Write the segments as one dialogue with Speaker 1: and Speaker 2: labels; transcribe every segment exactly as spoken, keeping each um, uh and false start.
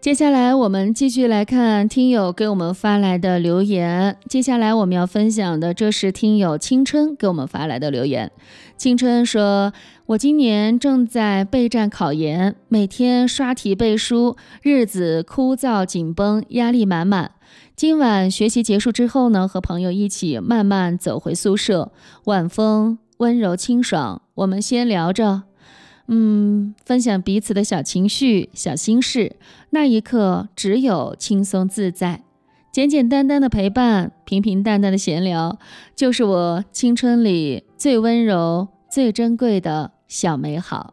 Speaker 1: 接下来我们继续来看听友给我们发来的留言。接下来我们要分享的，这是听友青春给我们发来的留言。青春说，我今年正在备战考研，每天刷题背书，日子枯燥紧绷，压力满满。今晚学习结束之后呢，和朋友一起慢慢走回宿舍，晚风温柔清爽，我们先聊着嗯，分享彼此的小情绪、小心事，那一刻只有轻松自在。简简单单的陪伴，平平淡淡的闲聊，就是我青春里最温柔、最珍贵的小美好。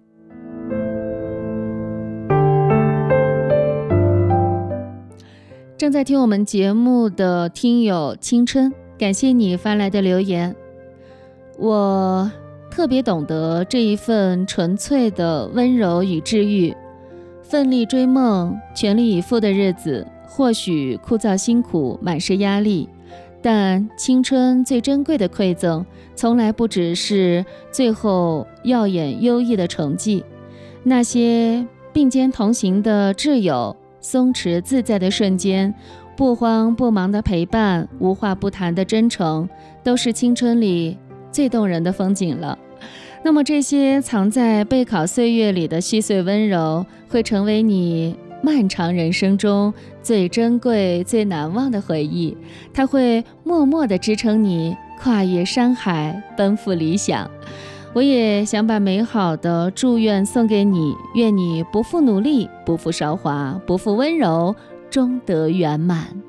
Speaker 1: 正在听我们节目的听友青春，感谢你发来的留言。我特别懂得这一份纯粹的温柔与治愈。奋力追梦，全力以赴的日子，或许枯燥辛苦，满是压力，但青春最珍贵的馈赠，从来不只是最后耀眼优异的成绩。那些并肩同行的挚友，松弛自在的瞬间，不慌不忙的陪伴，无话不谈的真诚，都是青春里最动人的风景了。那么这些藏在备考岁月里的细碎温柔，会成为你漫长人生中最珍贵、最难忘的回忆。它会默默地支撑你跨越山海，奔赴理想。我也想把美好的祝愿送给你，愿你不负努力，不负韶华，不负温柔，终得圆满。